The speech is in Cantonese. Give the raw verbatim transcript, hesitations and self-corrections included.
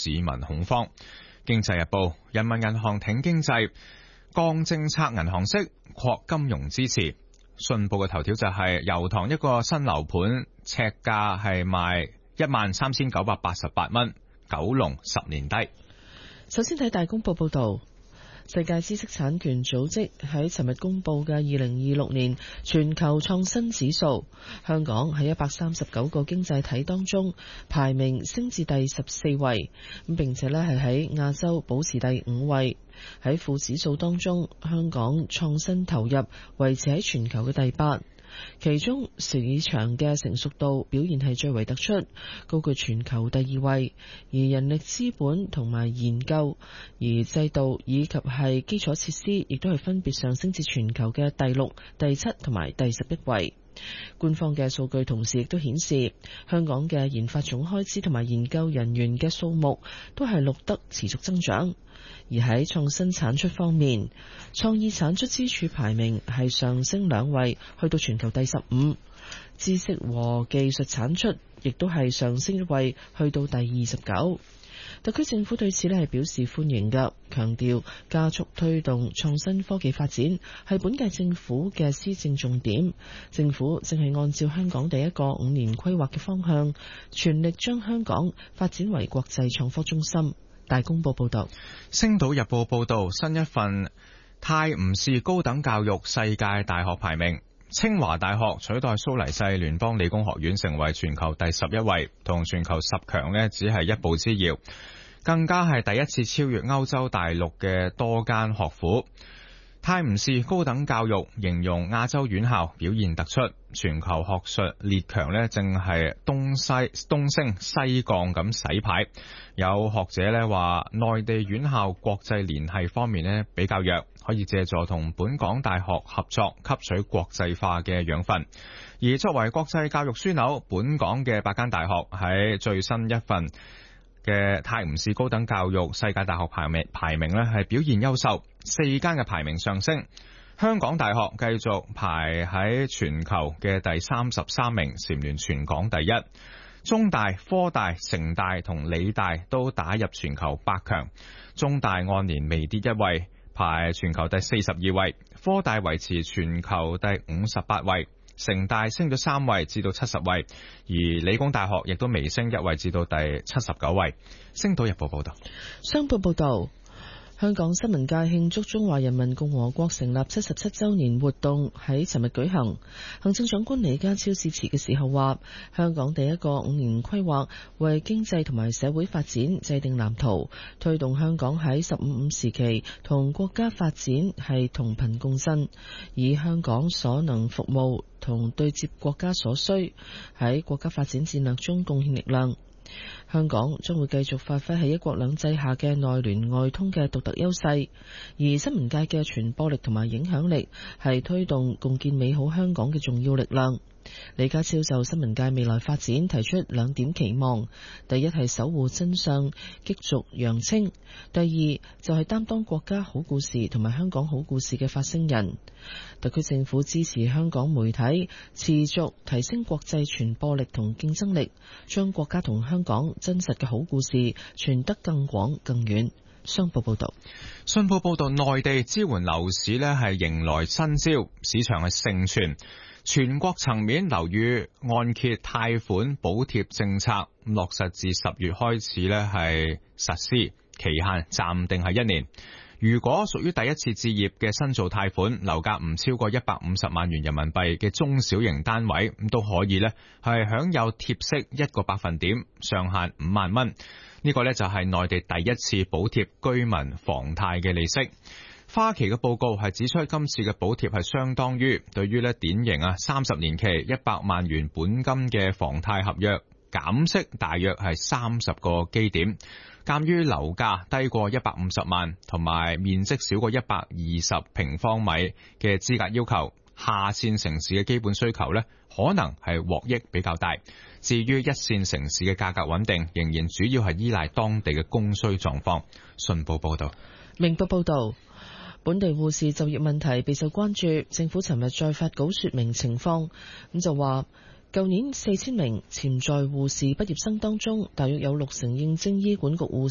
市民恐慌。經濟日報，人民銀行挺經濟，降政策銀行息，擴金融支持。信報嘅頭條就係油塘一個新樓盤尺價係賣一萬三千九百八十八蚊，九龍十年低。 首先睇大公報報道。世界知識產權組織喺尋日公布嘅二零二六年全球創新指數，香港喺一百三十九個經濟體當中排名升至第十四位，咁並且咧係喺亞洲保持第五位。喺副指數當中，香港創新投入維持喺全球嘅第八。其中市場嘅成熟度表現係最為突出，高居全球第二位，而人力資本同埋研究、而制度以及係基礎設施，亦都係分別上升至全球嘅第六、第七同埋第十一位。官方嘅數據同時亦都顯示，香港嘅研發總開支同埋研究人員嘅數目都係錄得持續增長。而喺創新產出方面，創意產出支柱排名係上升兩位，去到全球第十五；知識和技術產出亦都係上升一位，去到第二十九。特區政府對此呢係表示歡迎嘅，強調加速推動創新科技發展係本屆政府嘅施政重點。政府正係按照香港第一個五年規劃嘅方向，全力將香港發展為國際創科中心。大公報報道。 星島日報報道，新一份泰晤士高等教育世界大學排名，清華大學取代蘇黎世聯邦理工學院成為全球第十一位，同全球十強呢只係一步之遙，更加係第一次超越歐洲大陸嘅多間學府。泰晤士高等教育形容亞洲院校表現突出，全球學術列強呢正係東西東升西降咁洗牌。有學者呢話，內地院校國際聯繫方面呢比較弱，可以借助同本港大學合作，吸取國際化嘅養分。而作為國際教育樞紐，本港嘅八間大學喺最新一份嘅泰晤士高等教育世界大學排名排名呢係表現優秀，四間嘅排名上升。香港大學繼續排喺全球嘅第三十三名，蟬聯全港第一。中大、科大、城大同理大都打入全球百強，中大按年微跌一位，排全球第四十二位；科大維持全球第五十八位，城大升咗三位至到七十位，而理工大學亦都微升一位至到第七十九位。星島日報報道。 商報報道，香港新聞界慶祝中華人民共和國成立七十七週年活動喺尋日舉行。行政長官李家超致辭嘅時候話，香港第一個五年規劃為經濟同埋社會發展制定藍圖，推動香港喺十五五時期同國家發展係同頻共振，以香港所能服務同對接國家所需，喺國家發展戰略中貢獻力量。香港將會繼續發揮喺一國兩制下嘅內聯外通嘅獨特優勢，而新聞界嘅傳播力同埋影響力係推動共建美好香港嘅重要力量。李家超就新聞界未來發展提出兩點期望：第一係守護真相，激濁揚清；第二就係擔當國家好故事同埋香港好故事嘅發聲人。特區政府支持香港媒體持續提升國際傳播力同競爭力，將國家同香港真實嘅好故事傳得更廣更遠。商報報道。 信報報道，內地支援樓市呢係迎來新招，市場係盛傳。全國層面樓宇按揭貸款補貼政策落實自十月開始呢係實施，期限暫定係一年。如果屬於第一次置業嘅新造貸款，樓價唔超過一百五十萬元人民幣嘅中小型單位，咁都可以呢係享有貼息一個百分點，上限五萬蚊。呢個呢就係內地第一次補貼居民房貸嘅利息。花旗嘅報告係指出，今次嘅補貼係相當於對於咧典型啊三十年期一百萬元本金嘅房貸合約減息大約係三十個基點。鑑於樓價低過一百五十萬同埋面積少過一百二十平方米嘅資格要求，下線城市嘅基本需求咧可能係獲益比較大。至於一線城市嘅價格穩定，仍然主要係依賴當地嘅供需狀況。信報報道。 明報報道。本地護士就業問題備受關注，政府尋日再發稿說明情況，咁就話舊年四千名潛在護士畢業生當中，大約有六成應徵醫管局護